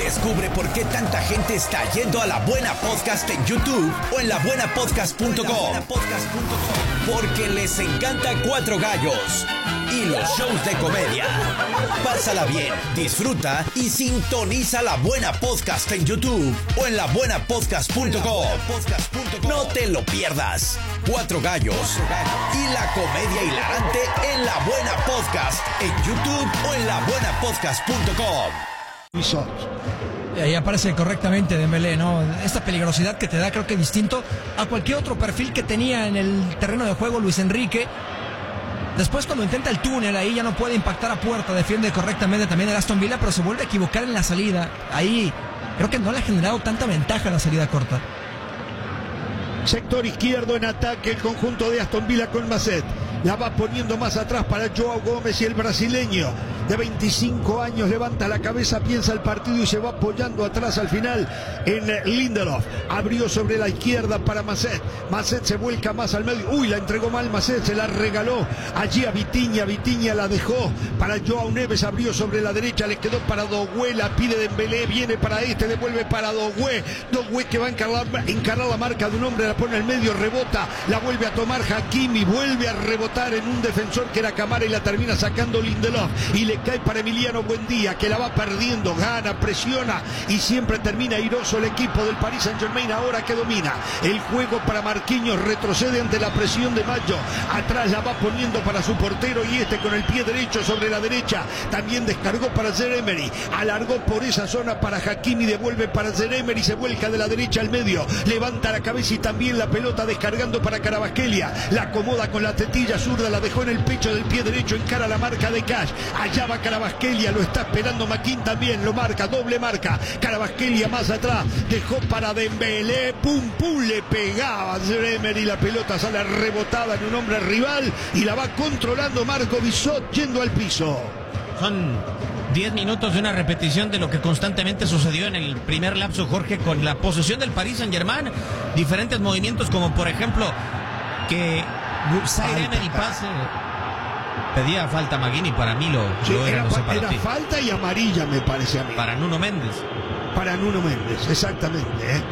Descubre por qué tanta gente está yendo a La Buena Podcast en YouTube o en labuenapodcast.com. Porque les encanta Cuatro Gallos y los shows de comedia. Pásala bien, disfruta y sintoniza La Buena Podcast en YouTube o en labuenapodcast.com. No te lo pierdas. Cuatro Gallos y la comedia hilarante en La Buena Podcast en YouTube o en labuenapodcast.com. Y ahí aparece correctamente Dembélé, ¿no? Esta peligrosidad que te da, creo que distinto a cualquier otro perfil que tenía en el terreno de juego Luis Enrique. Después, cuando intenta el túnel, ahí ya no puede impactar a puerta, defiende correctamente también el Aston Villa, pero se vuelve a equivocar en la salida. Ahí creo que no le ha generado tanta ventaja la salida corta. Sector izquierdo en ataque el conjunto de Aston Villa con Macet. La va poniendo más atrás para Joao Gómez y el brasileño de 25 años levanta la cabeza, piensa el partido y se va apoyando atrás al final en Lindelof. Abrió sobre la izquierda para Macet. Macet se vuelca más al medio. Uy, la entregó mal Macet, se la regaló allí a Vitinha. Vitinha la dejó para Joao Neves. Abrió sobre la derecha, le quedó para Doué. La pide Dembélé, viene para devuelve para Doué. Doué que va a encarar la marca de un hombre, la pone al medio, rebota, la vuelve a tomar Hakimi, vuelve a rebotar en un defensor que era Camara y la termina sacando Lindelof. Y le cae para Emiliano Buendía, que la va perdiendo, gana, presiona y siempre termina airoso el equipo del Paris Saint-Germain, ahora que domina el juego para Marquinhos, retrocede ante la presión de Maggio, atrás la va poniendo para su portero y con el pie derecho sobre la derecha, también descargó para Zaïre-Emery, alargó por esa zona para Hakimi, devuelve para Zaïre-Emery, se vuelca de la derecha al medio, levanta la cabeza y también la pelota descargando para Kvaratskhelia, la acomoda con la tetilla zurda, la dejó en el pecho del pie derecho, encara la marca de Cash, allá va Kvaratskhelia, lo está esperando Makin también, lo marca, doble marca, Kvaratskhelia más atrás, dejó para Dembélé, pum pum, le pegaba Zaïre-Emery, la pelota sale rebotada en un hombre rival y la va controlando Marco Bissot yendo al piso. Son 10 minutos de una repetición de lo que constantemente sucedió en el primer lapso, Jorge, con la posesión del Paris Saint-Germain, diferentes movimientos como por ejemplo que Zaïre-Emery pase. Pedía falta Maguini, para mí era falta y amarilla, me parece a mí. Para Nuno Méndez. Para Nuno Méndez, exactamente.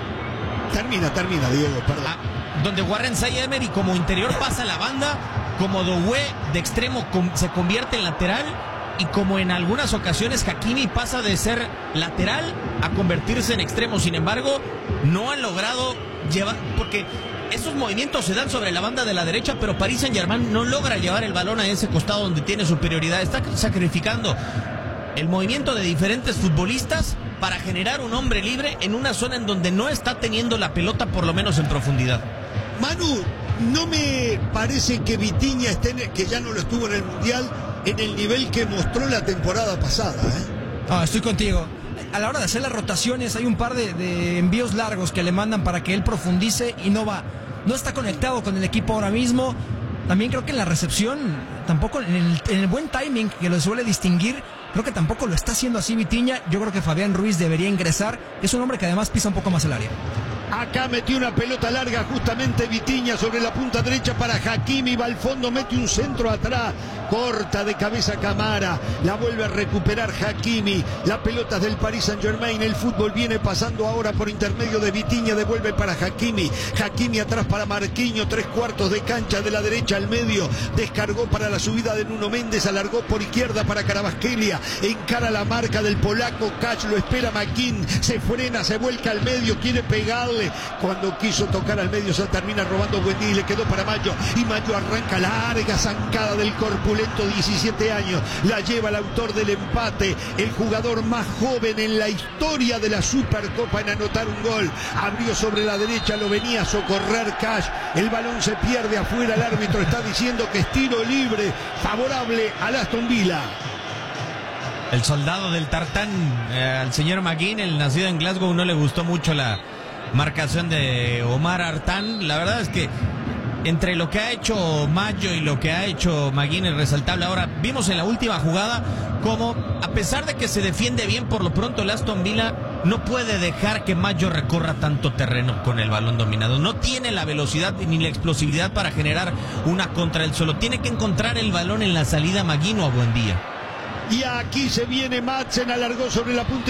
Termina, Diego, perdón. Donde Warren Zaïre-Emery como interior pasa a la banda, como Doué de extremo se convierte en lateral, y como en algunas ocasiones Hakimi pasa de ser lateral a convertirse en extremo. Sin embargo, no han logrado llevar, porque esos movimientos se dan sobre la banda de la derecha, pero Paris Saint-Germain no logra llevar el balón a ese costado donde tiene superioridad. Está sacrificando el movimiento de diferentes futbolistas para generar un hombre libre en una zona en donde no está teniendo la pelota, por lo menos en profundidad. Manu, no me parece que Vitinha que ya no lo estuvo en el Mundial, en el nivel que mostró la temporada pasada. Estoy contigo. A la hora de hacer las rotaciones hay un par de envíos largos que le mandan para que él profundice y no va. No está conectado con el equipo ahora mismo. También creo que en la recepción, tampoco en el buen timing que lo suele distinguir, creo que tampoco lo está haciendo así Vitinha. Yo creo que Fabián Ruiz debería ingresar. Es un hombre que además pisa un poco más el área. Acá metió una pelota larga justamente Vitinha sobre la punta derecha para Hakimi, va al fondo, mete un centro atrás, corta de cabeza Camara, la vuelve a recuperar Hakimi, la pelota es del Paris Saint-Germain, el fútbol viene pasando ahora por intermedio de Vitinha, devuelve para Hakimi, Hakimi atrás para Marquinhos, 3/4 de cancha de la derecha al medio, descargó para la subida de Nuno Méndez, alargó por izquierda para Kvaratskhelia, encara la marca del polaco, Cash lo espera Makin, se frena, se vuelca al medio, quiere pegarle, cuando quiso tocar al medio se termina robando Buendía y le quedó para Maggio, y Maggio arranca larga zancada del corpulento, 17 años, la lleva el autor del empate, el jugador más joven en la historia de la Supercopa en anotar un gol, abrió sobre la derecha, lo venía a socorrer Cash, el balón se pierde afuera, el árbitro está diciendo que es tiro libre favorable al Aston Villa. El soldado del tartán, al señor McGinn, el nacido en Glasgow, no le gustó mucho la marcación de Omar Artán. La verdad es que entre lo que ha hecho Maggio y lo que ha hecho McGinn es resaltable. Ahora, vimos en la última jugada como, a pesar de que se defiende bien, por lo pronto el Aston Villa no puede dejar que Maggio recorra tanto terreno con el balón dominado. No tiene la velocidad ni la explosividad para generar una contra él solo. Tiene que encontrar el balón en la salida a McGinn o a Buendía. Y aquí se viene Madsen, alargó sobre la punta